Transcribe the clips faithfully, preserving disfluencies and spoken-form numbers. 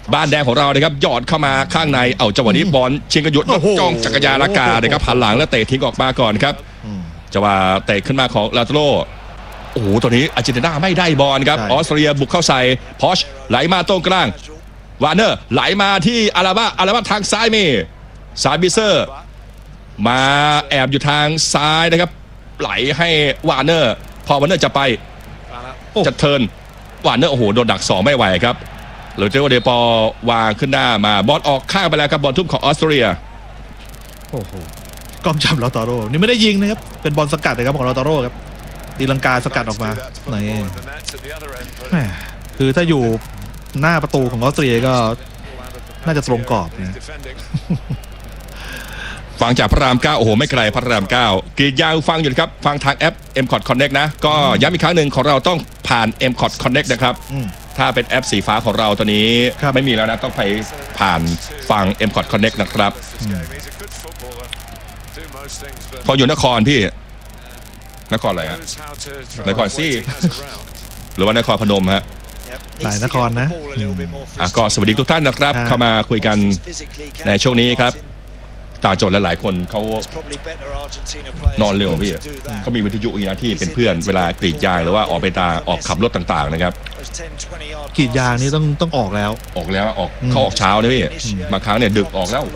บ้านแดงของเรานะครับหยอดเข้ามาข้างในเอาจังหวะนี้บอลชิงกันหยุดจ้องจักรยานอากาศนะครับหันหลังแล้วเตะทิ้งออกมาก่อนครับจังหวะเตะขึ้นมาของลาโตโรโอ้โหตอนนี้อาร์เจนตินาไม่ได้บอลครับออสเตรียบุกเข้าใส่พอชไหลมาตรงกลางวาเนอร์ไหลมาที่อาราบาอาราบาทางซ้ายมีซาบิเซอร์มาแอบอยู่ทางซ้ายนะครับไหลให้วาเนอร์พอวาเนอร์จะไปจะเทิร์นวาเนอร์โอ้โหโดนดักสองไม่ไหวครับโรเจโอเดปอวางขึ้นหน้ามาบอลออกข้างไปแล้วครับบอลทุ่มของออสเตรียโอ้โหกล้องจับลาตาโร่นี่ไม่ได้ยิงนะครับเป็นบอลสกัดนะครับของลาตาโร่ครับตีลังกาสกัดออกมาไหนคือถ้าอยู่หน้าประตูของออสเตรียก็น่าจะตรงกรอบนะฟังจากพระรามเก้าโอ้โหไม่ไกลพระรามเก้ากรีดยาวฟังอยู่ครับฟังทางแอป เอ็ม คอท Connect นะก็ย้ำอีกครั้งหนึ่งของเราต้องผ่าน เอ็ม คอท Connect นะครับถ้าเป็นแอปสีฟ้าของเราตอนนี้ไม่มีแล้วนะต้องไปผ่านฟัง เอ็ม คอท Connect นะครับเขาอยู่นครพี่นครอะไรฮะนครซี่หรือว่านครพนมฮะหลายนครนะอ่ะก็สวัสดีทุกท่านนะครับเข้ามาคุยกันในช่วงนี้ครับตาจดและหลายคนเขานอนเร็วพี่เขามีวิทยุอีกนะที่เป็นเพื่อนเวลากรีดยางหรือว่าออกไปตาออกขับรถต่างๆนะครับกรีดยางนี่ต้องต้องออกแล้วออกแล้วออกเขาออกเช้านะพี่บางครั้งเนี่ยดึกออกแล้ว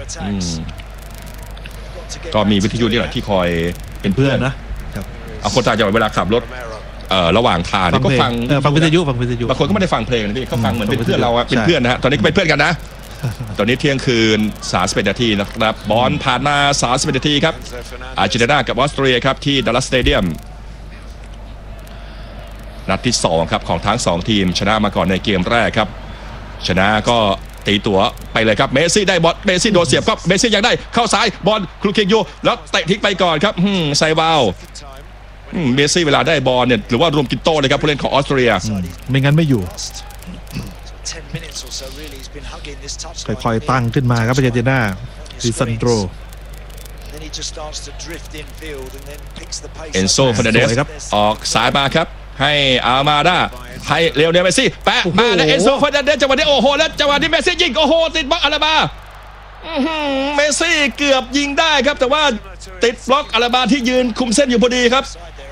ก็มีวิทยุนี่แหละที่คอยเป็นเพื่อนนะเอาคนต่างจังหวัดเวลาขับรถระหว่างทางก็ฟังฟังวิทยุฟังวิทยุบางคนก็ไม่ได้ฟังเพลงนะพี่เขาฟังเหมือนเป็นเพื่อนเราอะเป็นเพื่อนนะฮะตอนนี้ก็เป็นเพื่อนกันนะตอนนี้เที่ยงคืนสามสิบเอ็ดนาทีนะครับบอลผ่านมาสามสิบเอ็ดนาทีครับอาร์เจนตินากับออสเตรียครับที่ดัลลัสสเตเดียมนัดที่สองครับของทั้งสองทีมชนะมาก่อนในเกมแรกครับชนะก็ตีตัวไปเลยครับเมสซี่ได้บอลเมสซี่โดนเสียบครับเมสซี่ยังได้เข้าซ้ายบอลครูเคโยแล้วเตะทิ้งไปก่อนครับไซวาลเมสซี่เวลาได้บอลเนี่ยหรือว่ารวมกินโต้เลยครับผู้เล่นของออสเตรียไม่งั้นไม่อยู่ค่อยๆตั้งขึ้นมาครับอาร์เจนตินาดิซันโดรเอนโซฟาเดเดสออกสายมาครับให้อาร์มาดาให้เลโอเนลเมสซี่แปะมาแล้วเอนโซฟาเดเดสจังหวะนี้โอ้โหแล้วจังหวะนี้เมสซี่ยิงโอ้โหติดบล็อกอาราบาเมสซี่เกือบยิงได้ครับแต่ว่าติดบล็อกอาราบาที่ยืนคุมเส้นอยู่พอดีครับ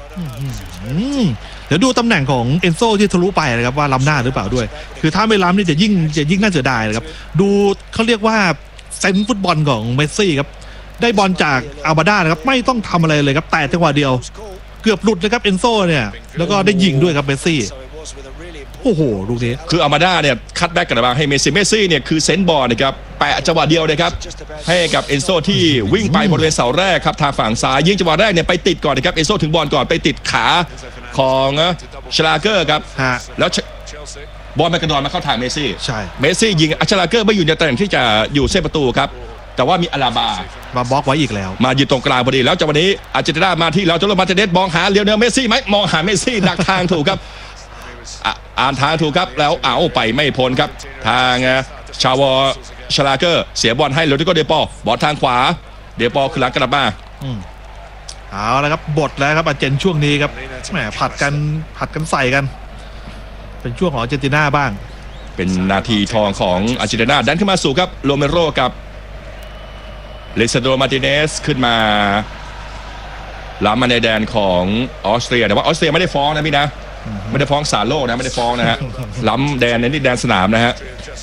เดี๋ยวดูตำแหน่งของเอนโซที่ทะลุไปนะครับว่าล้ำหน้าหรือเปล่าด้วยคือถ้าไม่ล้ำนี่จะยิ่งจะยิ่งน่าเสียดายนะครับดูเขาเรียกว่าเซนส์ฟุตบอลของเมสซี่ครับได้บอลจากอาร์บาด้านะครับไม่ต้องทำอะไรเลยครับแต่จังหวะเดียวเกือบหลุดเลยครับเอนโซเนี่ยแล้วก็ได้ยิงด้วยครับเมสซี่โอ้โหลูกนี้คืออาร์บาด้าเนี่ยคัตแบ็กกลับมาให้เมสซี่เมสซี่เนี่ยคือเซนส์บอลนะครับแปะจังหวะเดียวนะครับให้กับเอนโซที่วิ่งไปบริเวณเสาแรกครับทางฝั่งซ้ายยิงจังหวะแรกเนี่ยไปติดก่อนนะครับเอนโซถึงบอลก่อนไปติดขาของชลาเกอร์ครับแล้วบอลมันกระโดดมาเข้าทางเมสซี่ใช่เมสซี่ยิงอัชลาเกอร์ไม่อยู่ในตำแหน่งที่จะอยู่เส้นประตูครับแต่ว่ามีอาราบามาบล็อกไว้อีกแล้วมายืนตรงกลางพอดีแล้วจังหวะนี้อาร์เจนตินามาที่เราจะลงมาเตเดสมองหาเลียวเนลเมสซี่ไหมมองหาเมสซี่ดักทางถูกครับอ่านทางถูกครับแล้วเอาไปไม่พ้นครับทางชาวชลาเกอร์เสียบอลให้โรดิโกเดปอบอลทางขวาเดปอคือหลังกลับมาเอาละครับบทแล้วครับอาร์เจนช่วงนี้ครับแหมผัดกันผัดกันใส่กันเป็นช่วงของอาร์เจนตินาบ้างเป็นนาทีทองของอาร์เจนตินาดันขึ้นมาสู่ครับโรเมโรกับเลซาโดมาร์ติเนสขึ้นมาล้ำมาในแดนของออสเตรียแต่ว่าออสเตรียไม่ได้ฟ้องนะพี่นะไม่ได้ฟ้องศาลโลกนะไม่ได้ฟ้องนะฮะล้ำแดนในนี่แดนสนามนะฮะ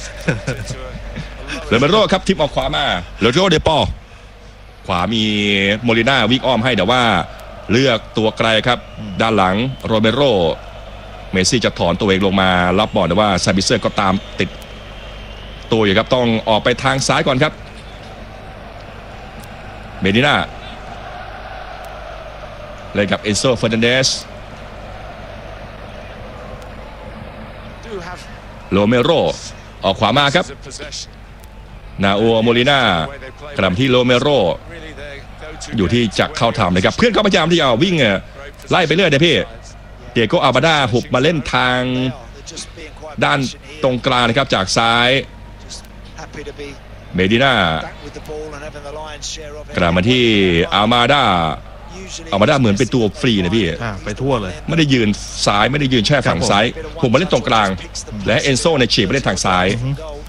โรเมโรครับทิปออกขวามาโรดิโกเดปอขวามีโมลิน่าวิ่งอ้อมให้แต่ว่าเลือกตัวไกลครับด้านหลังโรเมโรเมสซี่จะถอนตัวเองลงมารับบอลแต่ว่าซาบิเซอร์ก็ตามติดตัวอยู่ครับต้องออกไปทางซ้ายก่อนครับเมดิน่าเลยกับเอนโซเฟอร์นันเดสโรเมโรออกขวามาครับนาโอโมลิน่ากลับที่โรเมโรอยู่ที่จะเข้าทำนะครับเพื่อนก็พยายามที่จะวิ่งไล่ไปเรื่อยเลยพี่เดียโกอาร์บาด้าหุบมาเล่นทางด้านตรงกลางนะครับจากซ้ายเมดิน่ากลับมาที่อาร์มาด้าอาร์มาด้าเหมือนเป็นตัวฟรีนะพี่ไปทั่วเลยไม่ได้ยืนซ้ายไม่ได้ยืนแช่ฝั่งซ้ายหุบมาเล่นตรงกลางและเอนโซในฉีกไปเล่นทางซ้าย